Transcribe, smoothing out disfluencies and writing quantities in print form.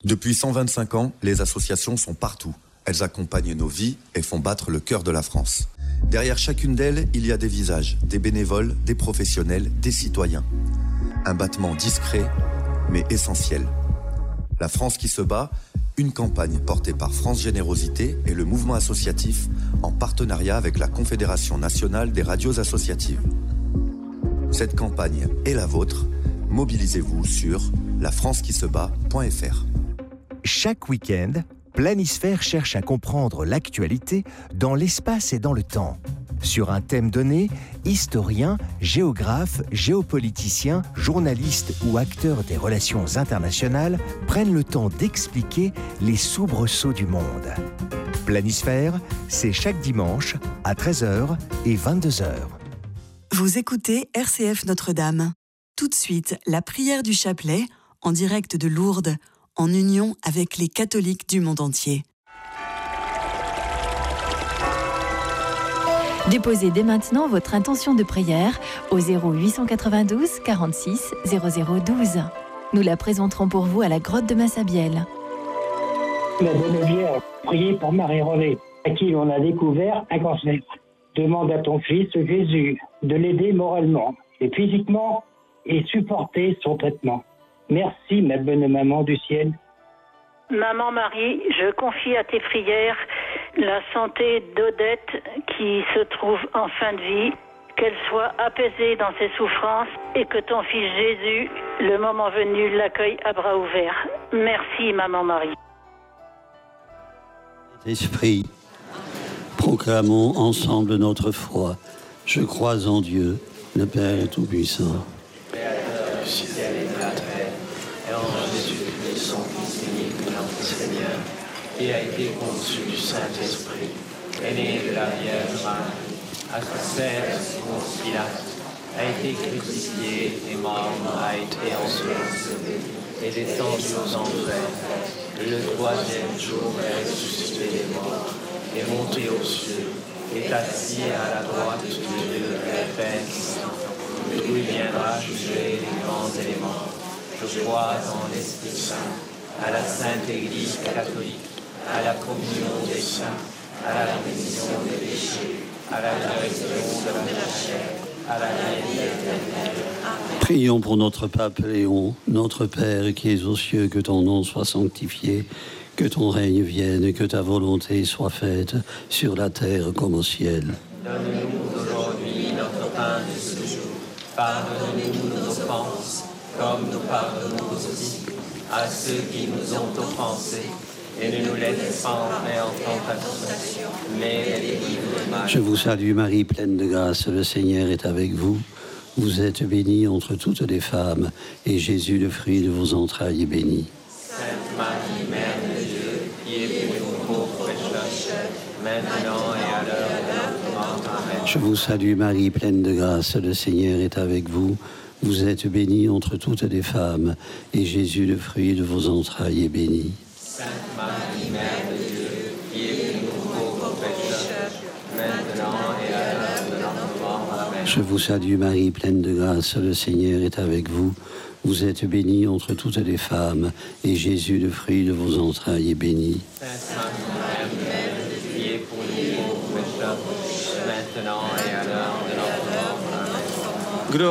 Depuis 125 ans, les associations sont partout. Elles accompagnent nos vies et font battre le cœur de la France. Derrière chacune d'elles, il y a des visages, des bénévoles, des professionnels, des citoyens. Un battement discret, mais essentiel. La France qui se bat, une campagne portée par France Générosité et le mouvement associatif en partenariat avec la Confédération nationale des radios associatives. Cette campagne est la vôtre. Mobilisez-vous sur lafrancequisebat.fr. Chaque week-end, Planisphère cherche à comprendre l'actualité dans l'espace et dans le temps. Sur un thème donné, historiens, géographes, géopoliticiens, journalistes ou acteurs des relations internationales prennent le temps d'expliquer les soubresauts du monde. Planisphère, c'est chaque dimanche à 13h et 22h. Vous écoutez RCF Notre-Dame. Tout de suite, la prière du chapelet, en direct de Lourdes, en union avec les catholiques du monde entier. Déposez dès maintenant votre intention de prière au 0892 46 0012. Nous la présenterons pour vous à la grotte de Massabielle. La Geneviève, priez pour Marie-Renée, à qui on a découvert un cancer. Demande à ton fils Jésus de l'aider moralement et physiquement et supporter son traitement. Merci, ma bonne maman du ciel. Maman Marie, je confie à tes prières la santé d'Odette qui se trouve en fin de vie, qu'elle soit apaisée dans ses souffrances et que ton fils Jésus, le moment venu, l'accueille à bras ouverts. Merci, Maman Marie. Esprit, proclamons ensemble notre foi. Je crois en Dieu, le Père Tout-Puissant. Créateur du ciel et de la terre, et en Jésus-Christ, son Fils unique, notre Seigneur, qui a été conçu du Saint-Esprit, est né de la Vierge Marie, a souffert sous Pilate, a été crucifié et mort, a été enseveli, est descendu aux enfers, et le troisième jour est ressuscité des morts, est monté aux cieux, est assis à la droite de Dieu le Père Saint, d'où il viendra juger les grands et les morts. Je crois en l'Esprit Saint, à la Sainte Église catholique, à la communion des saints, à la rémission des péchés, à la résurrection de la chair, à la vie éternelle. Prions pour notre pape Léon, notre Père qui es aux cieux, que ton nom soit sanctifié, que ton règne vienne et que ta volonté soit faite sur la terre comme au ciel. Donne-nous aujourd'hui notre pain de ce jour. Pardonne-nous nos offenses, comme nous pardonnons aussi à ceux qui nous ont offensés. Et ne nous laisse pas entrer en tentation, mais délivre-nous du mal. Je vous salue Marie, pleine de grâce, le Seigneur est avec vous. Vous êtes bénie entre toutes les femmes, et Jésus, le fruit de vos entrailles, est béni. Sainte Marie, Mère de Dieu, priez pour nous pauvres pécheurs, maintenant et à l'heure de notre mort. Amen. Je vous salue Marie, pleine de grâce, le Seigneur est avec vous. Vous êtes bénie entre toutes les femmes, et Jésus, le fruit de vos entrailles, est béni. Sainte Marie, Mère de Dieu, priez pour nous pauvres pécheurs, maintenant et à l'heure de notre mort. Amen. Je vous salue Marie, pleine de grâce, le Seigneur est avec vous. Vous êtes bénie entre toutes les femmes, et Jésus, le fruit de vos entrailles, est béni. Sainte Marie, Mère de Dieu, priez pour nous pauvres pécheurs, maintenant et